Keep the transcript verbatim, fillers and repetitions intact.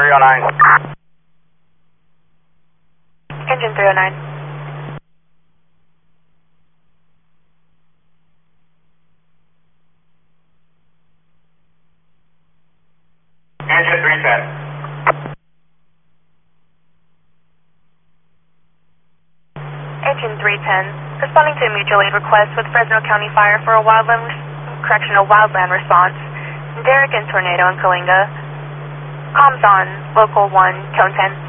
three oh nine. Engine three oh nine. Engine three ten. Engine three ten. Responding to a mutual aid request with Fresno County Fire for a wildland, correctional wildland response. Derek and Tornado in Kalinga. Comms on, local one, tone ten.